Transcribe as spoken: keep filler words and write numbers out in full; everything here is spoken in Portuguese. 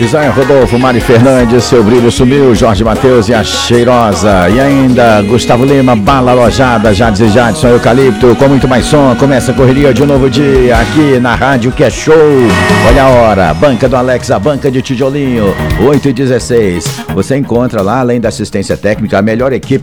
Zóia Rodolfo, Mari Fernandes, Seu Brilho Sumiu, Jorge Mateus e a Cheirosa. E ainda Gustavo Lima, Bala Lojada, Jades e Jadson, Eucalipto, com muito mais som. Começa a correria de um novo dia aqui na rádio que é show. Olha a hora, banca do Alex, a banca de tijolinho, oito e dezesseis. Você encontra lá, além da assistência técnica, a melhor equipe